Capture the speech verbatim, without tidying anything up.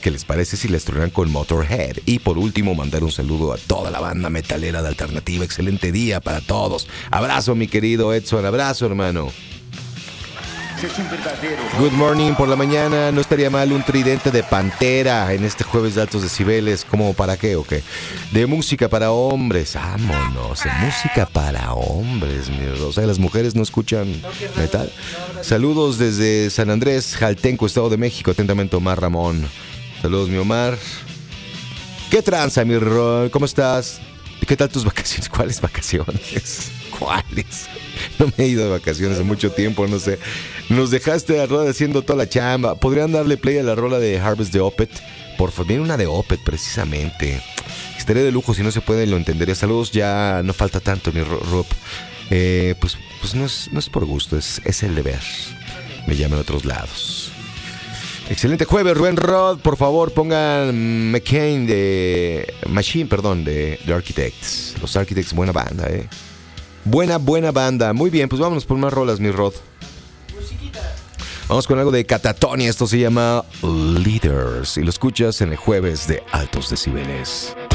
¿Qué les parece si les truenan con Motorhead? Y por último, mandar un saludo a toda la banda metalera de Alternativa. Excelente día para todos. Abrazo, mi querido Edson. Abrazo, hermano. Good morning por la mañana. No estaría mal un tridente de Pantera en este jueves de altos decibeles. ¿Cómo para qué o qué? De música para hombres. Vámonos. De música para hombres. O sea, las mujeres no escuchan metal. Saludos desde San Andrés, Jaltenco, Estado de México. Atentamente, Omar Ramón. Saludos, mi Omar. ¿Qué tranza, mi Ron? ¿Cómo estás? ¿Qué tal tus vacaciones? ¿Cuáles vacaciones? ¿Cuáles? No me he ido de vacaciones hace mucho tiempo, no sé. Nos dejaste a Roda haciendo toda la chamba. ¿Podrían darle play a la rola de Harvest de Opeth? Por favor, viene una de Opeth precisamente. Estaría de lujo, si no se puede lo entendería. Saludos, ya no falta tanto, mi Rob. Eh, pues pues no, es, no es por gusto, es, es el deber. Me llaman a otros lados. Excelente jueves, Rubén Rod. Por favor, pongan McCain de... Machine, perdón, de The Architects. Los Architects, buena banda, eh. Buena, buena banda. Muy bien, pues vámonos por más rolas, mi Rod. Vamos con algo de Catatonia. Esto se llama Leaders. Y lo escuchas en el jueves de Altos Decibeles.